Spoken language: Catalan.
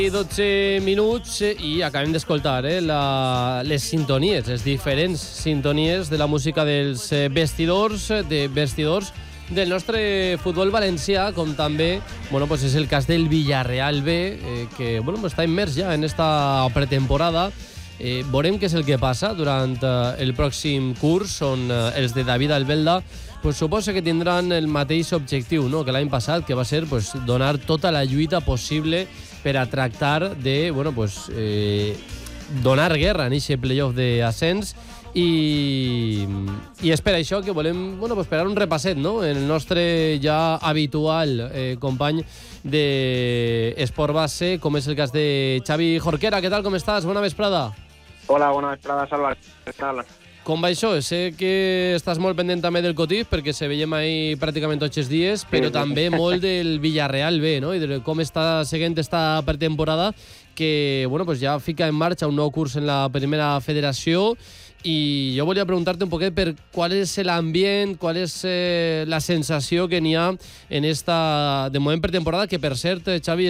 12 minuts i acabem d'escoltar les sintonies, les diferents sintonies de la música dels vestidors del nostre futbol valencià, com també és el cas del Villarreal B, que està immers ja en esta pretemporada. Veurem què és el que passa durant el pròxim curs, on els de David Albelda suposa que tindran el mateix objectiu que l'any passat, que va ser donar tota la lluita possible per a tractar de donar guerra en aquest playoff d'ascens. I és per això que volem pegar un repasset en el nostre ja habitual company d'Esport Base, com és el cas de Xavi Jorquera. Què tal, com estàs? Bona vesprada. Hola, bona vesprada, Salva. Què tal? Com va això? Sé que estàs molt pendent també del Cotif, perquè se veiem ahir pràcticament tots els dies, però també molt del Villarreal B, no? I de com està seguint esta pretemporada, que ja fica en marxa un nou curs en la primera federació. I jo volia preguntar-te un poquet per qual és l'ambient, qual és la sensació que n'hi ha en esta, de moment, pretemporada, que per cert, Xavi,